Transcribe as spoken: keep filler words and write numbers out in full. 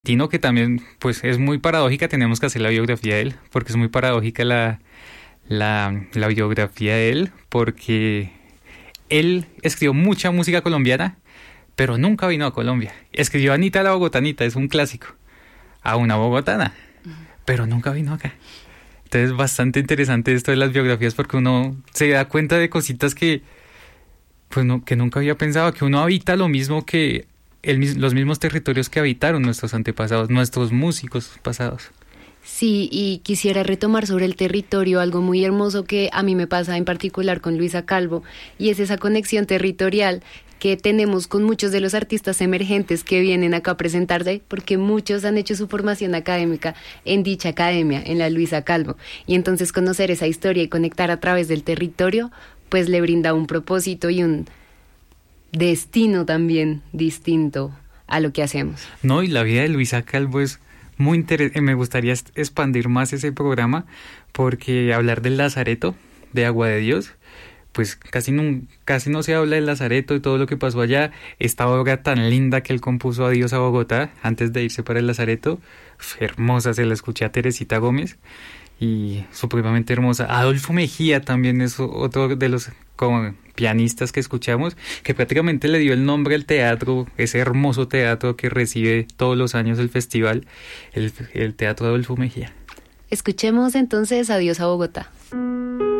Tino, que también pues es muy paradójica, tenemos que hacer la biografía de él, porque es muy paradójica la, la, la biografía de él, porque él escribió mucha música colombiana, pero nunca vino a Colombia. Escribió Anita la Bogotanita, es un clásico, a una bogotana, pero nunca vino acá. Entonces es bastante interesante esto de las biografías, porque uno se da cuenta de cositas que, pues no, que nunca había pensado, que uno habita lo mismo que el, los mismos territorios que habitaron nuestros antepasados, nuestros músicos pasados. Sí, y quisiera retomar sobre el territorio algo muy hermoso que a mí me pasa en particular con Luisa Calvo, y es esa conexión territorial que tenemos con muchos de los artistas emergentes que vienen acá a presentarse, porque muchos han hecho su formación académica en dicha academia, en la Luisa Calvo, y entonces conocer esa historia y conectar a través del territorio, pues le brinda un propósito y un destino también distinto a lo que hacemos. No, y la vida de Luisa Calvo es muy interesante. Me gustaría expandir más ese programa, porque hablar del Lazareto, de Agua de Dios, pues casi no, casi no se habla del Lazareto y todo lo que pasó allá. Esta obra tan linda que él compuso, Adiós a Bogotá, antes de irse para el Lazareto, hermosa, se la escuché a Teresita Gómez, y supremamente hermosa. Adolfo Mejía también es otro de los como pianistas que escuchamos, que prácticamente le dio el nombre al teatro, ese hermoso teatro que recibe todos los años el festival, el, el Teatro Adolfo Mejía. Escuchemos entonces Adiós a Bogotá.